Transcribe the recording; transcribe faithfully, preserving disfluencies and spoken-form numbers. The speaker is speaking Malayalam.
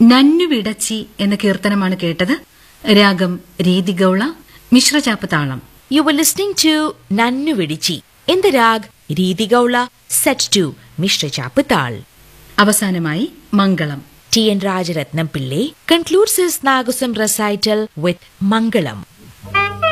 നന്നു വിടച്ചി എന്ന കീർത്തനമാണ് കേട്ടത്. രാഗം രീതിഗൌള, മിശ്രചാപ്പ് താളം. You were listening to Nannu Vidichi in the rag Reedigaula set to Mishra Chapatal. അവസാനമായി മംഗളം. T N Rajaratnam Pillai concludes his Nagusam recital with Mangalam.